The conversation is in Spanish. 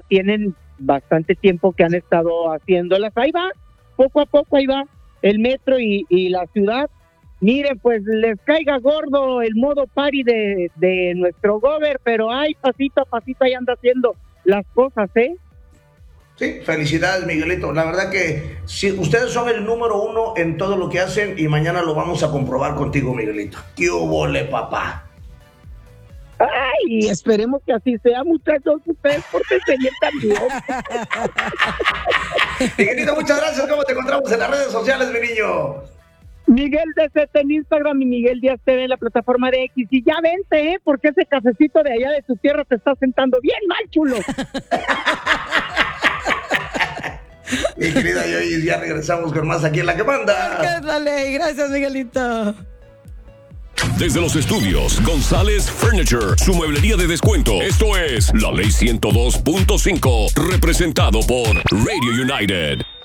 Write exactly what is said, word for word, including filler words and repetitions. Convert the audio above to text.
tienen bastante tiempo que han estado haciéndolas. Ahí va, poco a poco ahí va el metro y, y la ciudad. Miren, pues les caiga gordo el modo party de, de nuestro gober, pero ay, pasito a pasito ahí anda haciendo las cosas, ¿eh? Sí, felicidades, Miguelito. La verdad que si ustedes son el número uno en todo lo que hacen y mañana lo vamos a comprobar contigo, Miguelito. ¡Qué hubole, papá! Ay, esperemos que así sea, muchachos. Ustedes pórtense bien también. Miguelito, muchas gracias. ¿Cómo te encontramos en las redes sociales, mi niño? Miguel D Z en Instagram y Miguel Díaz T V en la plataforma de X. Y ya vente, ¿eh? Porque ese cafecito de allá de tu tierra te está sentando bien mal, chulo. Mi querida Yoyis, ya regresamos con más aquí en La Que Manda. Dale, gracias, Miguelito. Desde los estudios González Furniture, su mueblería de descuento. Esto es La Ley ciento dos punto cinco, representado por Radio United.